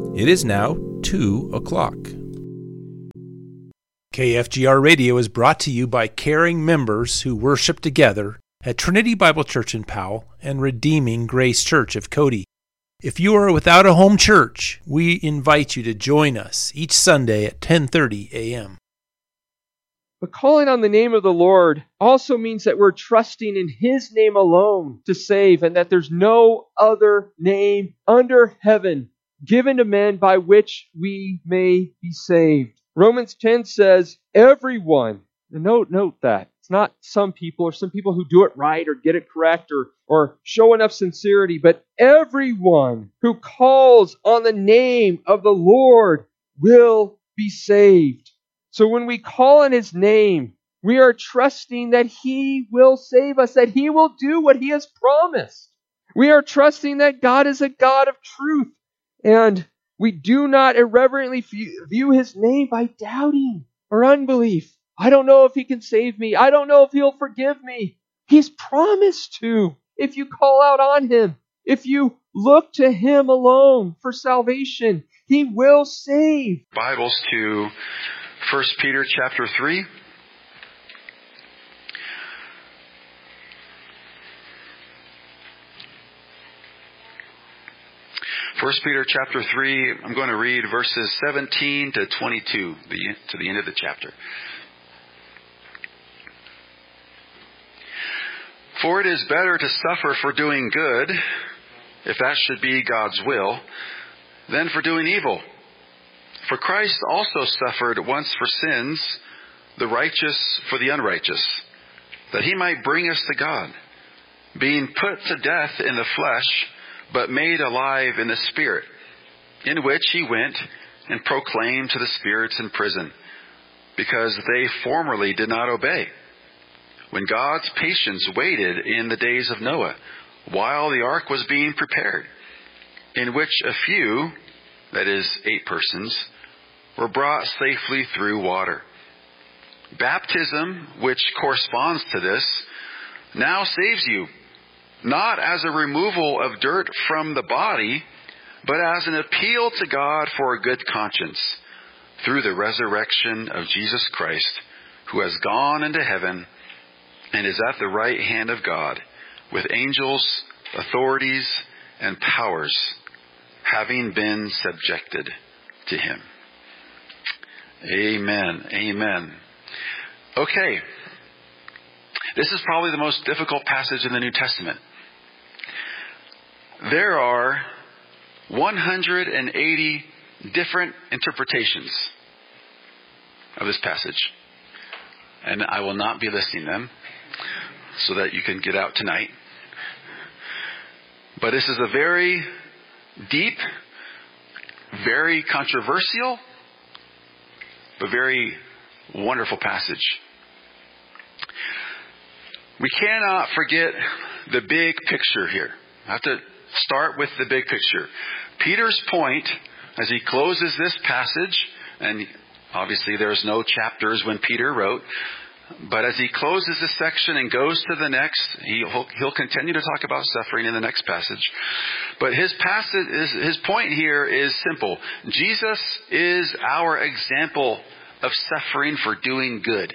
It is now 2 o'clock. KFGR Radio is brought to you by caring members who worship together at Trinity Bible Church in Powell and Redeeming Grace Church of Cody. If you are without a home church, we invite you to join us each Sunday at 10:30 a.m. But calling on the name of the Lord also means that we're trusting in His name alone to save, and that there's no other name under heaven given to men by which we may be saved. Romans 10 says, everyone, and note that. It's not some people or some people who do it right or get it correct or show enough sincerity, but everyone who calls on the name of the Lord will be saved. So when we call on His name, we are trusting that He will save us, that He will do what He has promised. We are trusting that God is a God of truth, and we do not irreverently view His name by doubting or unbelief. I don't know if He can save me. I don't know if He'll forgive me. He's promised to if you call out on Him. If you look to Him alone for salvation, He will save. Bibles to 1 Peter chapter 3. First Peter chapter 3, I'm going to read verses 17 to 22 to the end of the chapter. For it is better to suffer for doing good, if that should be God's will, than for doing evil. For Christ also suffered once for sins, the righteous for the unrighteous, that He might bring us to God, being put to death in the flesh, but made alive in the Spirit, in which He went and proclaimed to the spirits in prison, because they formerly did not obey, when God's patience waited in the days of Noah, while the ark was being prepared, in which a few, that is 8 persons, were brought safely through water. Baptism, which corresponds to this, now saves you, not as a removal of dirt from the body, but as an appeal to God for a good conscience, through the resurrection of Jesus Christ, who has gone into heaven and is at the right hand of God, with angels, authorities, and powers, having been subjected to Him. Amen. Amen. Okay. This is probably the most difficult passage in the New Testament. There are 180 different interpretations of this passage. And I will not be listing them so that you can get out tonight. But this is a very deep, very controversial, but very wonderful passage. We cannot forget the big picture here. I have to start with the big picture. Peter's point, as he closes this passage, and obviously there's no chapters when Peter wrote, but as he closes this section and goes to the next, he'll continue to talk about suffering in the next passage. But his point here is simple. Jesus is our example of suffering for doing good.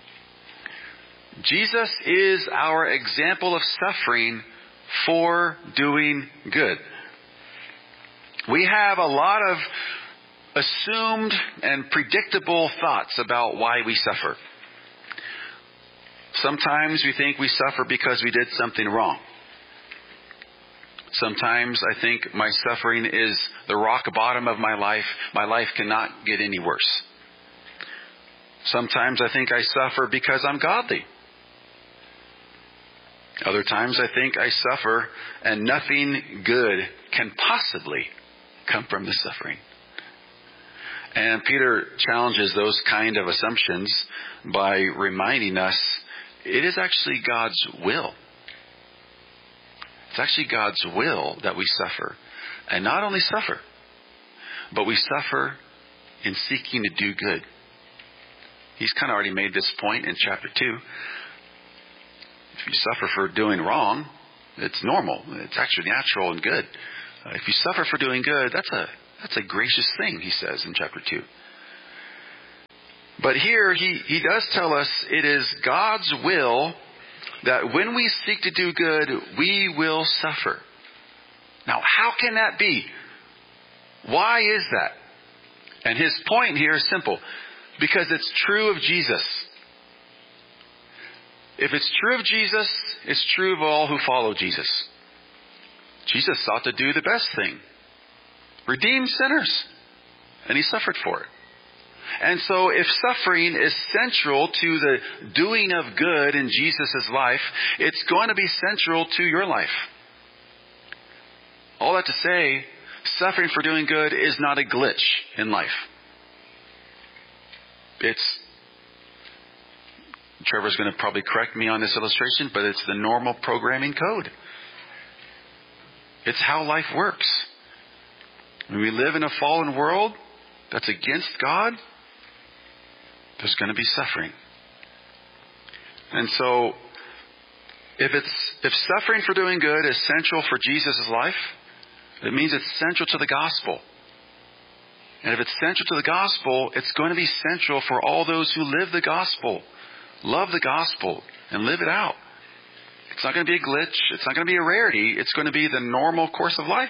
Jesus is our example of suffering for doing good. We have a lot of assumed and predictable thoughts about why we suffer. Sometimes we think we suffer because we did something wrong. Sometimes I think my suffering is the rock bottom of my life. My life cannot get any worse. Sometimes I think I suffer because I'm godly. Other times I think I suffer and nothing good can possibly come from the suffering. And Peter challenges those kind of assumptions by reminding us it is actually God's will. It's actually God's will that we suffer. And not only suffer, but we suffer in seeking to do good. He's kind of already made this point in chapter 2. If you suffer for doing wrong, it's normal. It's actually natural and good. If you suffer for doing good, that's That's a gracious thing, he says in chapter 2. But here he does tell us it is God's will that when we seek to do good, we will suffer. Now, how can that be? Why is that? And his point here is simple. Because it's true of Jesus. If it's true of Jesus, it's true of all who follow Jesus. Jesus sought to do the best thing. Redeem sinners. And he suffered for it. And so if suffering is central to the doing of good in Jesus' life, it's going to be central to your life. All that to say, suffering for doing good is not a glitch in life. Trevor's going to probably correct me on this illustration, but it's the normal programming code. It's how life works. When we live in a fallen world that's against God, there's going to be suffering. And so, if suffering for doing good is central for Jesus' life, it means it's central to the gospel. And if it's central to the gospel, it's going to be central for all those who live the gospel, love the gospel, and live it out. It's not going to be a glitch. It's not going to be a rarity. It's going to be the normal course of life.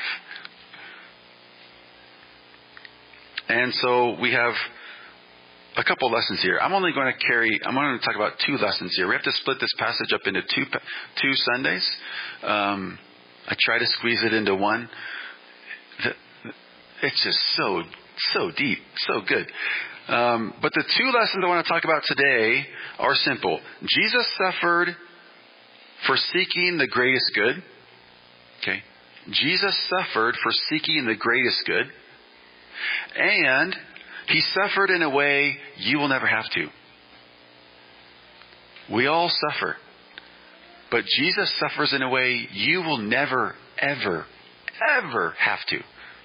And so we have a couple lessons here. I'm going to talk about 2 lessons here. We have to split this passage up into two Sundays. I try to squeeze it into one. It's just so deep, so good. But the 2 lessons I want to talk about today are simple. Jesus suffered for seeking the greatest good. Okay. Jesus suffered for seeking the greatest good. And he suffered in a way you will never have to. We all suffer. But Jesus suffers in a way you will never, ever, ever have to.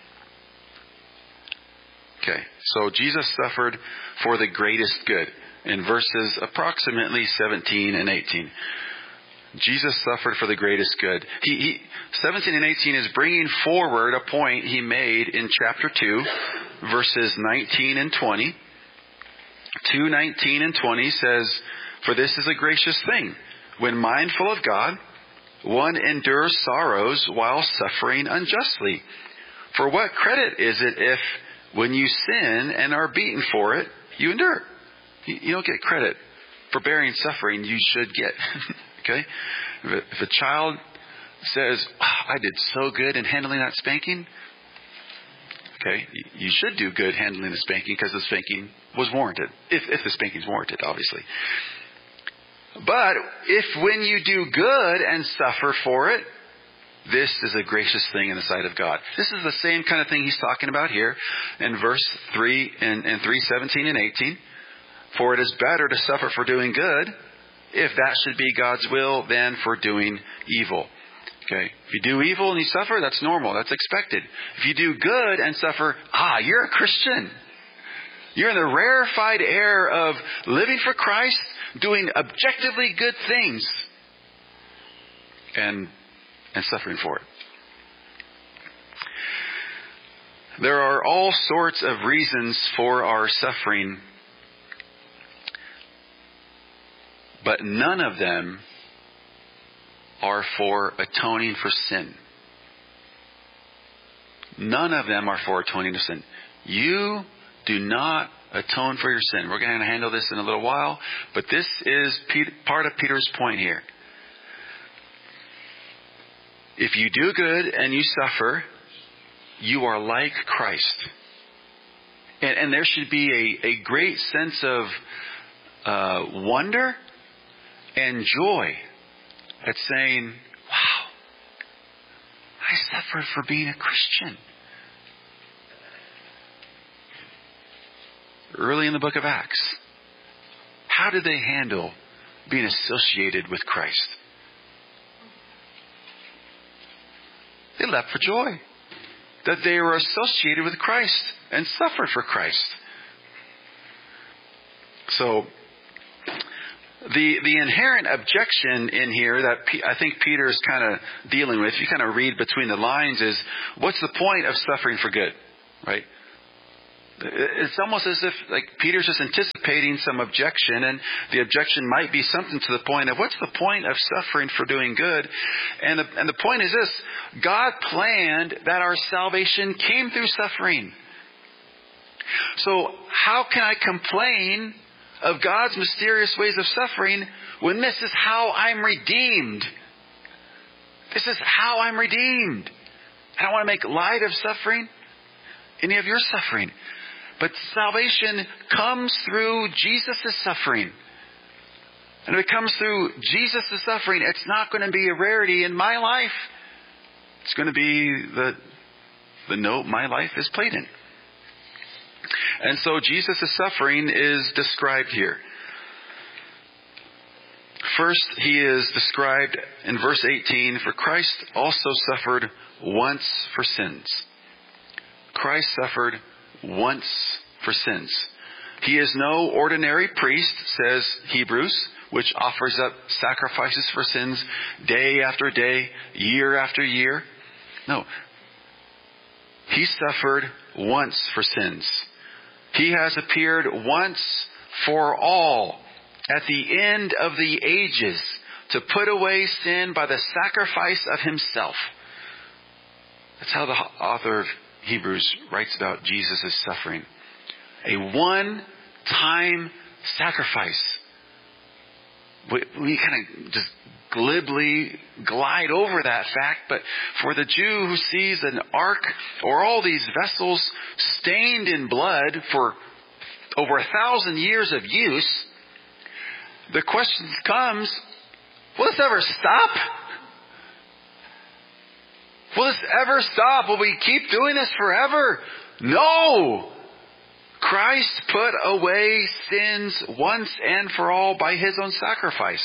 Okay, so Jesus suffered for the greatest good in verses approximately 17 and 18. Jesus suffered for the greatest good. 17 and 18 is bringing forward a point he made in chapter 2, verses 19 and 20. 2:19 and 20 says, "For this is a gracious thing. When mindful of God, one endures sorrows while suffering unjustly. For what credit is it if, when you sin and are beaten for it, you endure?" You don't get credit for bearing suffering you should get. Okay? If a child says, "I did so good in handling that spanking," okay, you should do good handling the spanking because the spanking was warranted. If the spanking is warranted, obviously. But if when you do good and suffer for it, this is a gracious thing in the sight of God. This is the same kind of thing he's talking about here in verse 3 and 3:17 and 18. "For it is better to suffer for doing good, if that should be God's will, than for doing evil." Okay. If you do evil and you suffer, that's normal. That's expected. If you do good and suffer, you're a Christian. You're in the rarefied air of living for Christ, doing objectively good things, and suffering for it. There are all sorts of reasons for our suffering, but none of them are for atoning for sin. None of them are for atoning for sin. You do not atone for your sin. We're going to handle this in a little while, but this is part of Peter's point here. If you do good and you suffer, you are like Christ. And there should be a great sense of wonder and joy at saying, "Wow, I suffered for being a Christian." Early in the book of Acts, how did they handle being associated with Christ? They leapt for joy that they were associated with Christ and suffered for Christ. So, the inherent objection in here that I think Peter is kind of dealing with, if you kind of read between the lines, is what's the point of suffering for good? right? It's almost as if like Peter's just anticipating some objection, and the objection might be something to the point of, what's the point of suffering for doing good? And the point is this: God planned that our salvation came through suffering. So how can I complain of God's mysterious ways of suffering when this is how I'm redeemed? This is how I'm redeemed. I don't want to make light of suffering, any of your suffering. But salvation comes through Jesus' suffering. And if it comes through Jesus' suffering, it's not going to be a rarity in my life. It's going to be the note my life is played in. And so Jesus' suffering is described here. First, he is described in verse 18, for Christ also suffered once for sins. Christ suffered once for sins. He is no ordinary priest, says Hebrews, which offers up sacrifices for sins day after day, year after year. No. He suffered once for sins. He has appeared once for all at the end of the ages to put away sin by the sacrifice of himself. That's how the author of Hebrews writes about Jesus' suffering. A one-time sacrifice. We kind of just glibly glide over that fact, but for the Jew who sees an ark or all these vessels stained in blood for over 1,000 years of use, the question comes, will this ever stop? Will this ever stop? Will we keep doing this forever? No! Christ put away sins once and for all by his own sacrifice.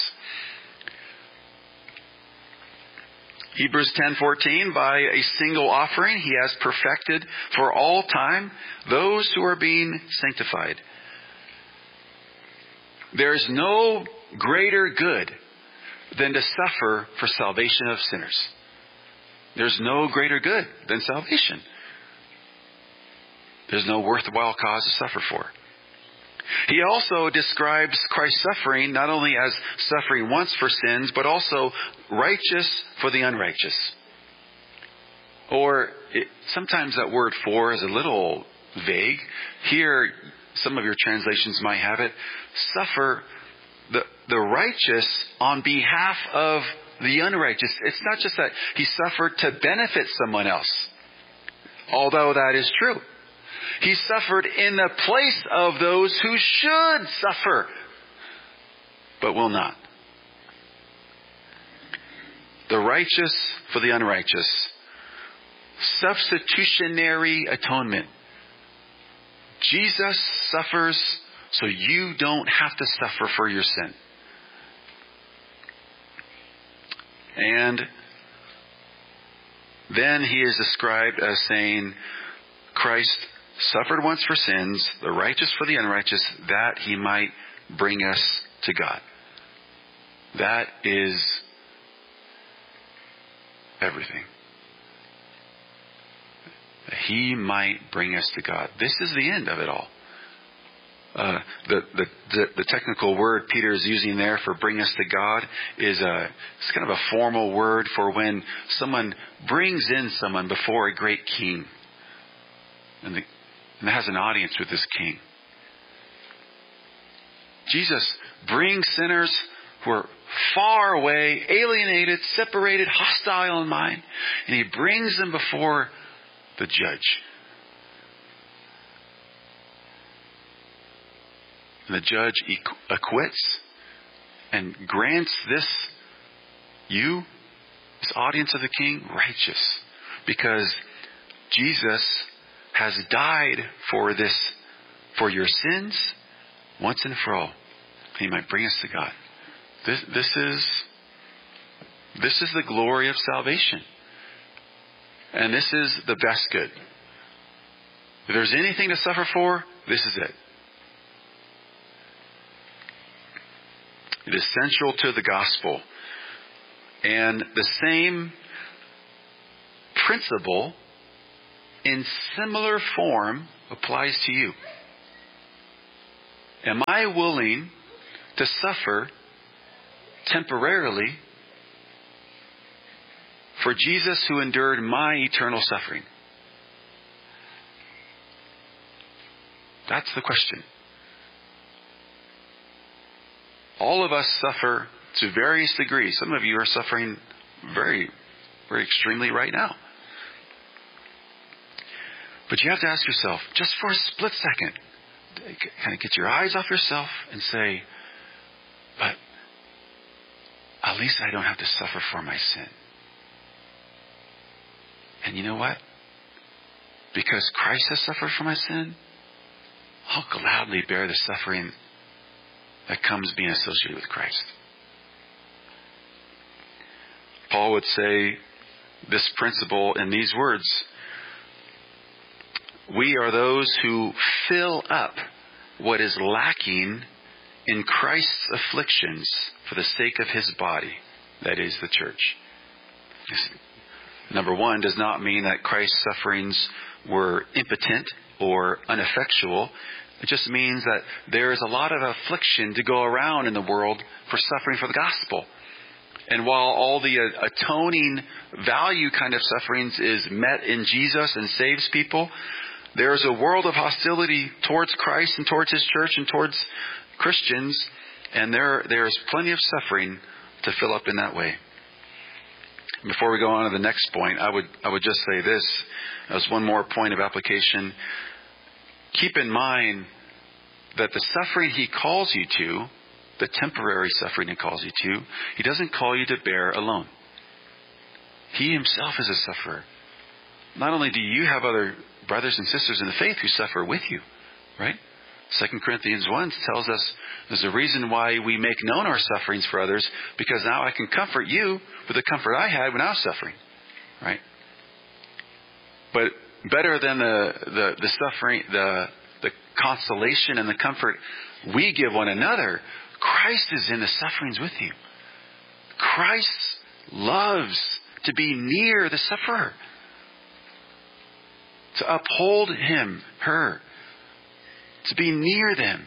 Hebrews 10:14, by a single offering he has perfected for all time those who are being sanctified. There is no greater good than to suffer for salvation of sinners. There's no greater good than salvation. There's no worthwhile cause to suffer for. He also describes Christ's suffering not only as suffering once for sins, but also righteous for the unrighteous. Or sometimes that word for is a little vague. Here, some of your translations might have it, suffer the righteous on behalf of the unrighteous. It's not just that he suffered to benefit someone else, although that is true. He suffered in the place of those who should suffer, but will not. The righteous for the unrighteous. Substitutionary atonement. Jesus suffers so you don't have to suffer for your sin. And then he is described as saying, Christ suffered once for sins, the righteous for the unrighteous, that he might bring us to God. That is everything. He might bring us to God. This is the end of it all. The technical word Peter is using there for bring us to God is it's kind of a formal word for when someone brings in someone before a great king. And has an audience with this king. Jesus brings sinners who are far away, alienated, separated, hostile in mind, and he brings them before the judge. And the judge acquits and grants this audience of the king, righteous, because Jesus has died for your sins once and for all. He might bring us to God. This is the glory of salvation. And this is the best good. If there's anything to suffer for, this is it. It is central to the gospel. And the same principle in similar form applies to you. Am I willing to suffer temporarily for Jesus who endured my eternal suffering? That's the question. All of us suffer to various degrees. Some of you are suffering very, very extremely right now. But you have to ask yourself, just for a split second, kind of get your eyes off yourself and say, but at least I don't have to suffer for my sin. And you know what? Because Christ has suffered for my sin, I'll gladly bear the suffering that comes being associated with Christ. Paul would say this principle in these words: we are those who fill up what is lacking in Christ's afflictions for the sake of his body, that is the church. Number one does not mean that Christ's sufferings were impotent or ineffectual. It just means that there is a lot of affliction to go around in the world for suffering for the gospel. And while all the atoning value kind of sufferings is met in Jesus and saves people, there is a world of hostility towards Christ and towards his church and towards Christians. And there's plenty of suffering to fill up in that way. Before we go on to the next point, I would just say this as one more point of application. Keep in mind that the suffering he calls you to, the temporary suffering he calls you to, he doesn't call you to bear alone. He himself is a sufferer. Not only do you have other brothers and sisters in the faith who suffer with you, right? 2 Corinthians 1 tells us there's a reason why we make known our sufferings for others, because now I can comfort you with the comfort I had when I was suffering, right? But better than the suffering, the consolation and the comfort we give one another, Christ is in the sufferings with you. Christ loves to be near the sufferer, to uphold him, her, to be near them,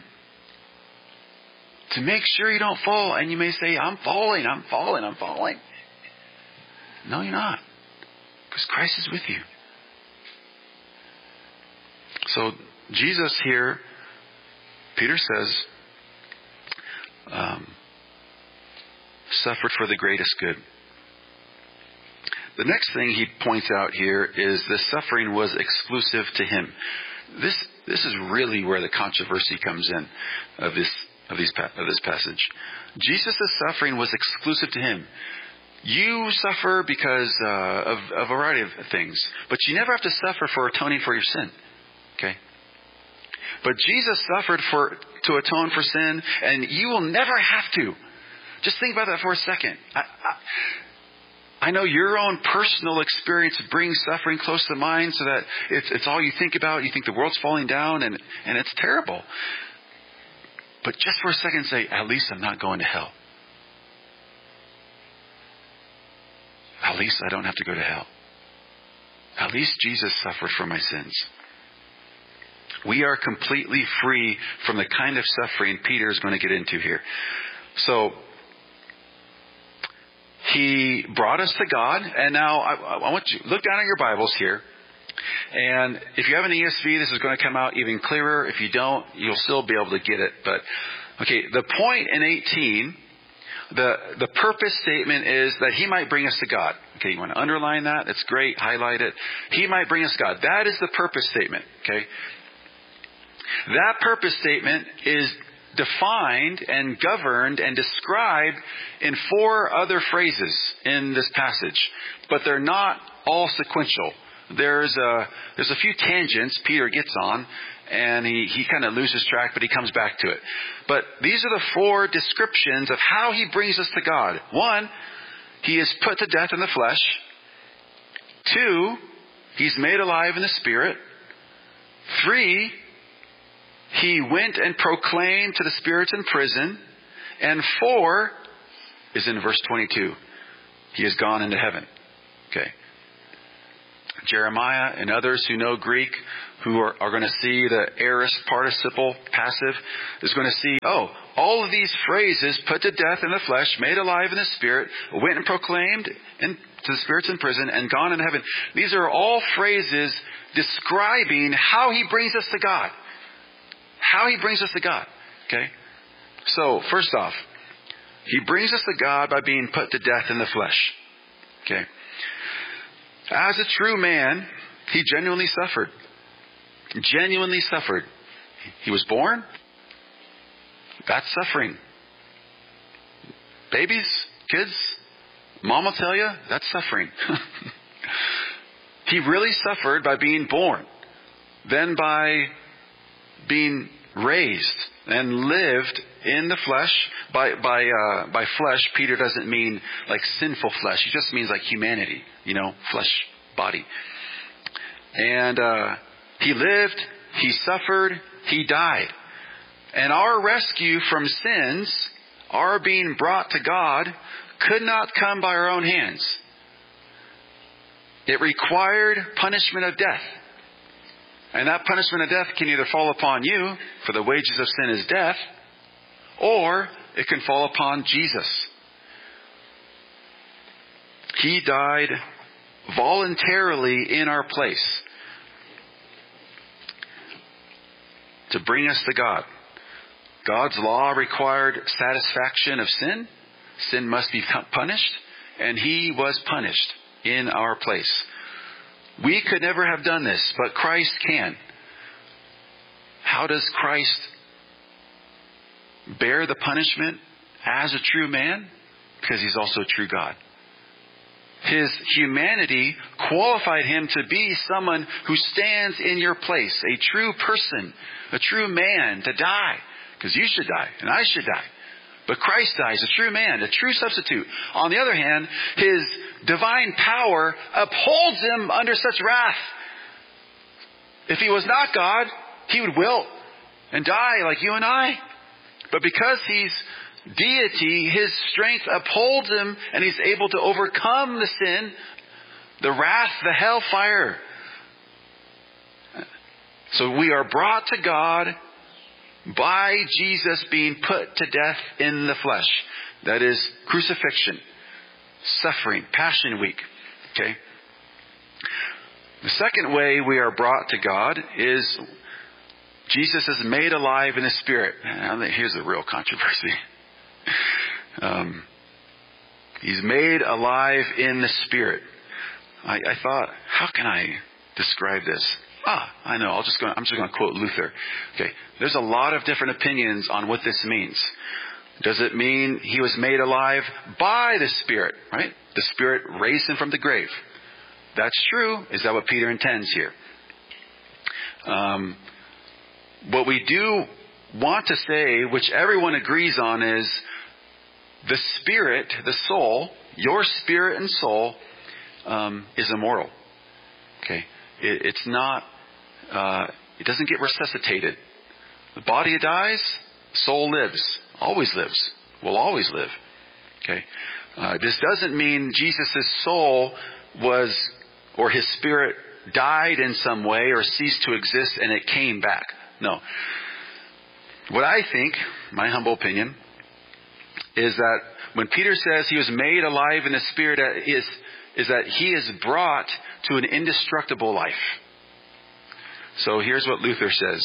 to make sure you don't fall. And you may say, I'm falling. No, you're not, because Christ is with you. So Jesus here, Peter says, suffered for the greatest good. The next thing he points out here is the suffering was exclusive to him. This is really where the controversy comes in of this passage. Jesus' suffering was exclusive to him. You suffer because of a variety of things, but you never have to suffer for atoning for your sin. Okay? But Jesus suffered to atone for sin, and you will never have to. Just think about that for a second. I know your own personal experience brings suffering close to mind, so that it's all you think about. You think the world's falling down, and it's terrible. But just for a second say, at least I'm not going to hell. At least I don't have to go to hell. At least Jesus suffered for my sins. We are completely free from the kind of suffering Peter is going to get into here. So, he brought us to God, and now I want you to look down at your Bibles here. And if you have an ESV, this is going to come out even clearer. If you don't, you'll still be able to get it. But, okay, the point in 18, the purpose statement is that he might bring us to God. Okay, you want to underline that? That's great. Highlight it. He might bring us to God. That is the purpose statement, okay? That purpose statement is defined and governed and described in 4 other phrases in this passage, but they're not all sequential. There's a few tangents Peter gets on, and he kind of loses track, but he comes back to it. But these are the 4 descriptions of how he brings us to God. 1, he is put to death in the flesh. 2, he's made alive in the spirit. 3, he went and proclaimed to the spirits in prison. And 4 is in verse 22. He has gone into heaven. Okay. Jeremiah and others who know Greek, who are going to see the aorist participle passive, is going to see, all of these phrases, put to death in the flesh, made alive in the spirit, went and proclaimed to the spirits in prison, and gone into heaven. These are all phrases describing how he brings us to God. How he brings us to God. Okay? So, first off, he brings us to God by being put to death in the flesh. Okay? As a true man, he genuinely suffered. Genuinely suffered. He was born. That's suffering. Babies, kids, mom will tell you, that's suffering. He really suffered by being born. Then by being raised and lived in the flesh. By flesh, Peter doesn't mean like sinful flesh. He just means like humanity, flesh, body. And he lived, he suffered, he died. And our rescue from sins, our being brought to God, could not come by our own hands. It required punishment of death. And that punishment of death can either fall upon you, for the wages of sin is death, or it can fall upon Jesus. He died voluntarily in our place to bring us to God. God's law required satisfaction of sin. Sin must be punished, and he was punished in our place. We could never have done this, but Christ can. How does Christ bear the punishment as a true man? Because he's also a true God. His humanity qualified him to be someone who stands in your place, a true person, a true man to die. Because you should die, and I should die. But Christ dies, a true man, a true substitute. On the other hand, his divine power upholds him under such wrath. If he was not God, he would wilt and die like you and I. But because he's deity, his strength upholds him, and he's able to overcome the sin, the wrath, the hellfire. So we are brought to God by Jesus being put to death in the flesh. That is crucifixion, suffering, Passion Week. Okay. The second way we are brought to God is Jesus is made alive in the Spirit. Here's a real controversy. He's made alive in the Spirit. I thought, how can I describe this? I know. I'm just going to quote Luther. Okay. There's a lot of different opinions on what this means. Does it mean he was made alive by the Spirit? Right? The Spirit raised him from the grave. That's true. Is that what Peter intends here? What we do want to say, which everyone agrees on, is the spirit, the soul, your spirit and soul, is immortal. Okay. It's not, it doesn't get resuscitated. The body dies, soul lives, always lives, will always live. Okay. This doesn't mean Jesus' soul was, or his spirit died in some way or ceased to exist and it came back. No. What I think, my humble opinion, is that when Peter says he was made alive in the Spirit, is that he is brought to an indestructible life. So here's what Luther says.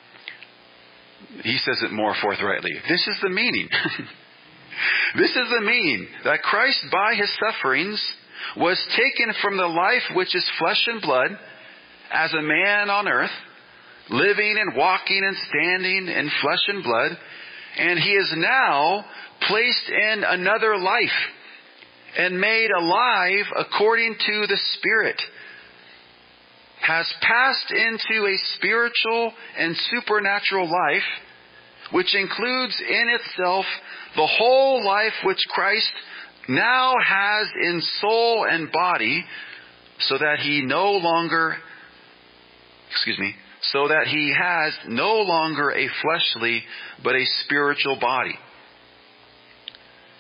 He says it more forthrightly. This is the meaning. This is the meaning, that Christ by his sufferings was taken from the life which is flesh and blood as a man on earth, living and walking and standing in flesh and blood, and he is now placed in another life and made alive according to the Spirit, has passed into a spiritual and supernatural life, which includes in itself the whole life which Christ now has in soul and body, so that he has no longer a fleshly but a spiritual body.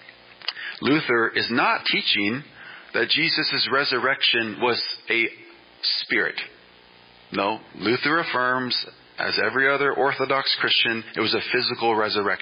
Luther is not teaching that Jesus' resurrection was a spirit. No, Luther affirms, as every other Orthodox Christian, it was a physical resurrection.